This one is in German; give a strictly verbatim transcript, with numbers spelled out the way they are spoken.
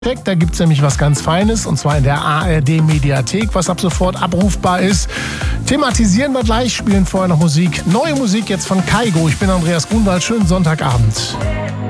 Da gibt es nämlich was ganz Feines, und zwar in der A R D-Mediathek, was ab sofort abrufbar ist. Thematisieren wir gleich, spielen vorher noch Musik. Neue Musik jetzt von Kaigo. Ich bin Andreas Grunwald. Schönen Sonntagabend.